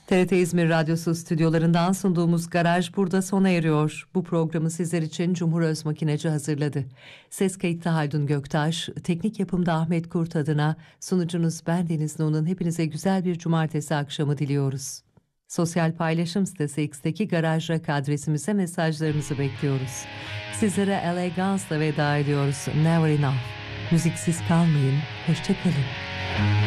TRT İzmir Radyosu stüdyolarından sunduğumuz Garaj burada sona eriyor. Bu programı sizler için Cumhur Özmakineci hazırladı. Ses kayıtta Haldun Göktaş, teknik yapımda Ahmet Kurt adına sunucunuz ben Deniz Nuh'un hepinize güzel bir cumartesi akşamı diliyoruz. Sosyal paylaşım sitesi X'teki Garaj Rock adresimize mesajlarınızı bekliyoruz. Sizlere Elegance'la veda ediyoruz. Never enough. Müziksiz kalmayın. Hoşça kalın.